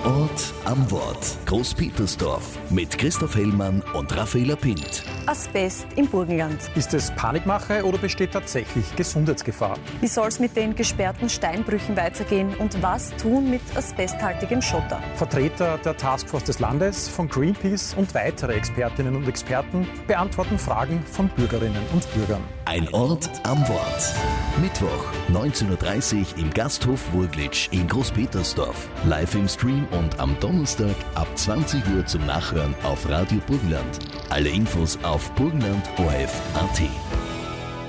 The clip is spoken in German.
Ort am Wort. Großpetersdorf mit Christoph Hellmann und Raffaela Pint. Asbest im Burgenland. Ist es Panikmache oder besteht tatsächlich Gesundheitsgefahr? Wie soll es mit den gesperrten Steinbrüchen weitergehen und was tun mit asbesthaltigem Schotter? Vertreter der Taskforce des Landes, von Greenpeace und weitere Expertinnen und Experten beantworten Fragen von Bürgerinnen und Bürgern. Ein Ort am Wort. Mittwoch, 19.30 Uhr im Gasthof Wurglitsch in Großpetersdorf. Live im Stream und am Donnerstag ab 20 Uhr zum Nachhören auf Radio Burgenland. Alle Infos auf burgenland.orf.at.